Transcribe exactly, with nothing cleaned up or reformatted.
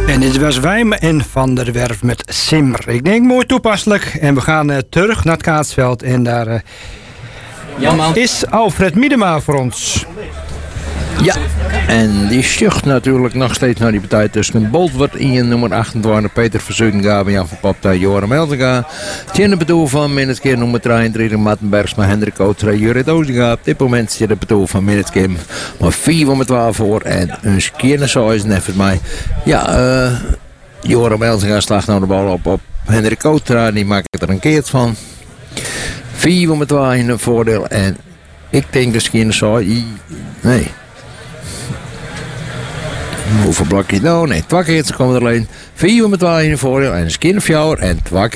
En dit was Wijm en Van der Werf met Simmer. Ik denk mooi toepasselijk. En we gaan uh, terug naar het Kaatsveld. En daar uh, ja, is Alfred Miedema voor ons. Ja, en die schucht natuurlijk nog steeds naar die partij tussen Boltward in nummer achtentwintig, Peter Verzuiden, Gabriel van Popta, Joram Elzinga. Tjene bedoel van Minneskeer nummer drieëndertig, Martin Bergsma, Hendrik Outra, Jurrit Ozinga. Op dit moment zit de bedoel van Minneskeer maar vier van met twaalf voor en een skeer zo is net voor mij. Ja, uh, Joram Elzinga slaagt nou de bal op op Hendrik Outra, die maakt er een keert van. vier van met twaalf in een voordeel en ik denk de skeer zo, nee. Hoeveel blokjes nou? Nee, twee keer komen er alleen. Vier met twaalf in de voordeel en een skin of jou en twee